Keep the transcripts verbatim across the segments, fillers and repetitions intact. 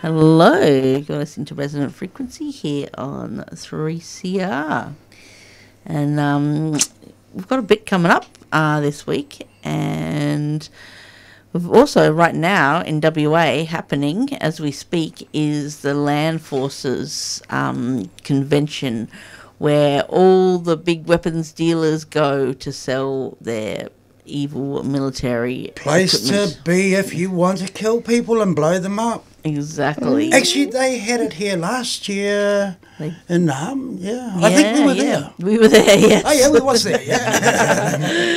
Hello, you're listening to Resonant Frequency here on three C R. And um, we've got a bit coming up uh, this week, and we've also, right now, in W A, happening as we speak, is the Land Forces um, convention, where all the big weapons dealers go to sell their evil military Place equipment. to be if you want to kill people and blow them up. Exactly. Actually, they had it here last year They- in um, yeah. I think we were yeah. there. We were there, yes. Oh yeah, we was there. Yeah.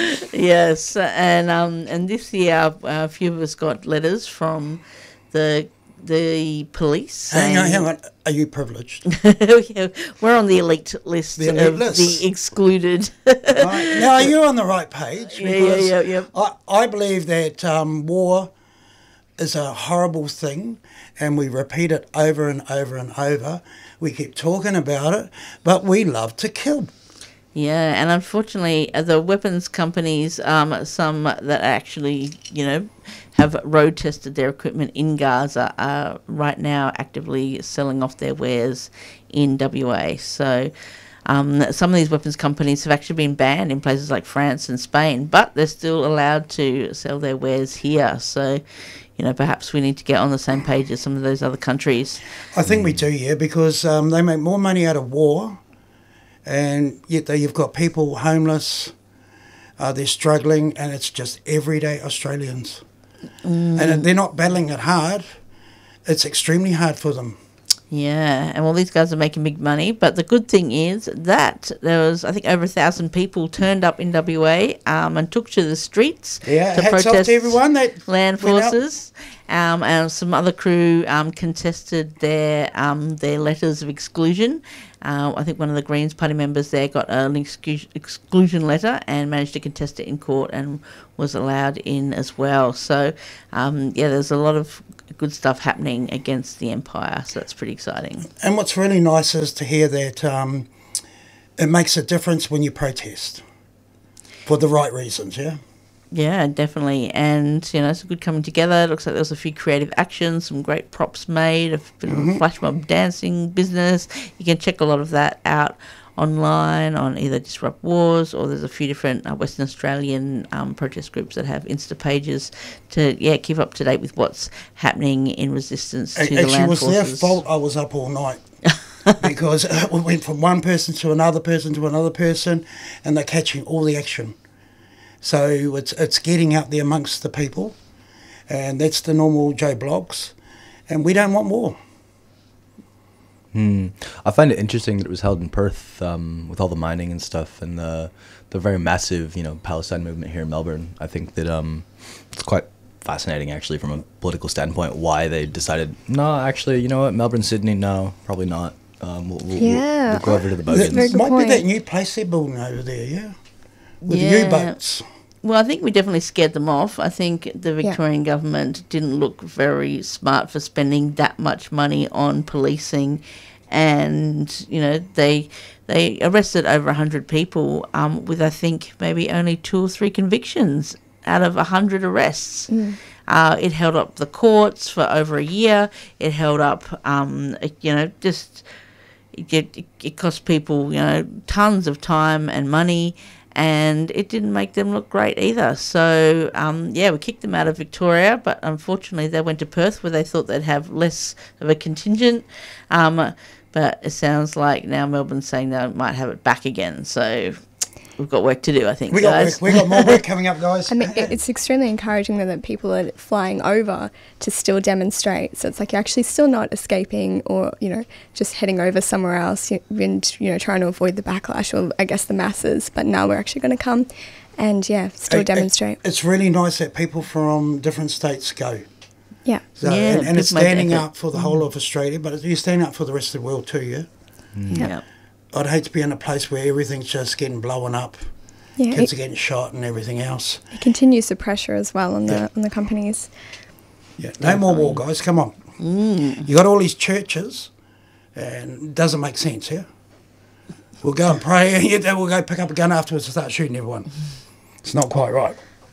Yes, and um, and this year uh, a few of us got letters from the the police. hang on, saying- hang on. Are you privileged? Yeah, we're on the elite list The elite of list. the excluded. Right. Now you're on the right page. Yeah, yeah, because yeah, yeah. I, I believe that um, war is a horrible thing, and we repeat it over and over and over. We keep talking about it, but we love to kill. Yeah, and unfortunately, uh, the weapons companies, um, some that actually, you know, have road tested their equipment in Gaza, are right now actively selling off their wares in W A. So um, some of these weapons companies have actually been banned in places like France and Spain, but they're still allowed to sell their wares here. So, you know, perhaps we need to get on the same page as some of those other countries. I think we do, yeah, because um, they make more money out of war, and yet they, you've got people homeless, uh, they're struggling, and it's just everyday Australians. Mm. And they're not battling it hard. It's extremely hard for them. Yeah, and well, these guys are making big money, but the good thing is that there was, I think, over a thousand people turned up in W A um, and took to the streets Yeah, to hats off protest to everyone that Land went out. Forces, um, and some other crew um, contested their um, their letters of exclusion. Uh, I think one of the Greens Party members there got an exclu- exclusion letter and managed to contest it in court and was allowed in as well. So, um, yeah, there's a lot of good stuff happening against the Empire, so that's pretty exciting. And what's really nice is to hear that um, it makes a difference when you protest for the right reasons, yeah? Yeah, definitely. And, you know, it's a good coming together. It looks like there was a few creative actions, some great props made, a bit of a flash mob dancing business. You can check a lot of that out online on either Disrupt Wars, or there's a few different uh, Western Australian um, protest groups that have Insta pages to, yeah, keep up to date with what's happening in resistance to the Actually, land it was their forces. fault I was up all night. Because we went from one person to another person to another person, and they're catching all the action. So it's it's getting out there amongst the people, and that's the normal Joe Blogs, and we don't want war. Hmm. I find it interesting that it was held in Perth um, with all the mining and stuff, and the the very massive, you know, Palestine movement here in Melbourne. I think that um, it's quite fascinating, actually, from a political standpoint, why they decided, no, actually, you know what, Melbourne, Sydney, no, probably not. Um, we'll, we'll, Yeah. we'll, we'll go over to the That's very Bogans. good Might point. be that new place they're building over there, yeah? With Yeah. U-boats. Well, I think we definitely scared them off. I think the Yeah. Victorian government didn't look very smart for spending that much money on policing, and you know they they arrested over a hundred people um, with I think maybe only two or three convictions out of a hundred arrests. Uh, it held up the courts for over a year. It held up, um, you know, just it, it, it cost people, you know, tons of time and money. And it didn't make them look great either. So, um, yeah, we kicked them out of Victoria, but unfortunately they went to Perth where they thought they'd have less of a contingent. Um, but it sounds like now Melbourne's saying they might have it back again. So we've got work to do, I think, We got, guys. work, we got more work coming up, guys. I mean, it- it's extremely encouraging though that people are flying over to still demonstrate. So it's like you're actually still not escaping or, you know, just heading over somewhere else y- and, you know, trying to avoid the backlash or, I guess, the masses. But now we're actually going to come and, yeah, still It- it- demonstrate. It's really nice that people from different states go. Yeah. So, Yeah, and, and good it's make standing effort. up for the whole of Australia, but you're standing up for the rest of the world too, yeah? Yeah. I'd hate to be in a place where everything's just getting blown up. Yeah. Kids It, are getting shot and everything else. it continues the pressure as well on the Yeah. on the companies. Yeah, no more war, guys. Come on. Mm. You got all these churches, and it doesn't make sense, yeah? We'll go and pray, and then we'll go pick up a gun afterwards and start shooting everyone. It's not quite right.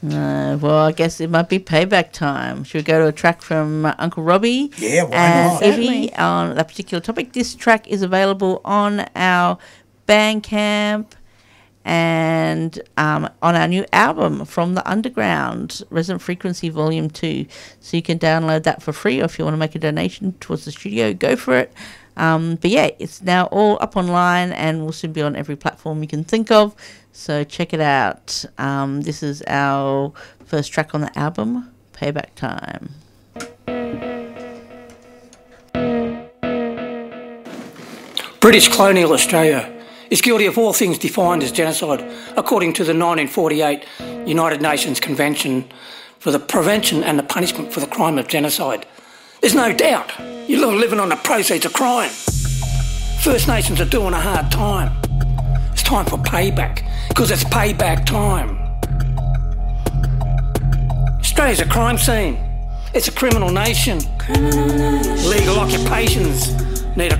Uh, well, I guess it might be payback time. Should we go to a track from uh, Uncle Robbie? Yeah, why and not? Ivy on that particular topic. This track is available on our Bandcamp and um, on our new album From the Underground, Resonant Frequency Volume two. So you can download that for free, or if you want to make a donation towards the studio, go for it. Um, but yeah, it's now all up online and will soon be on every platform you can think of. So check it out. Um, this is our first track on the album, Payback Time. British colonial Australia is guilty of all things defined as genocide, according to the nineteen forty-eight United Nations Convention for the Prevention and the Punishment for the Crime of Genocide. There's no doubt you're living on the proceeds of crime. First Nations are doing a hard time. It's time for payback, because it's payback time. Australia's a crime scene. It's a criminal nation. Criminal nation. Legal occupations